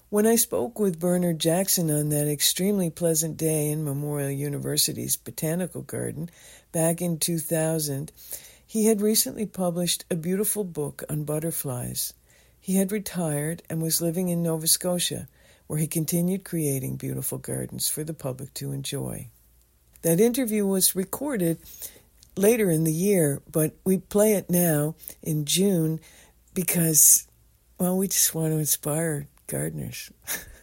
When I spoke with Bernard Jackson on that extremely pleasant day in Memorial University's Botanical Garden back in 2000, he had recently published a beautiful book on butterflies. He had retired and was living in Nova Scotia, where he continued creating beautiful gardens for the public to enjoy. That interview was recorded later in the year, but we play it now in June because, well, we just want to inspire gardeners.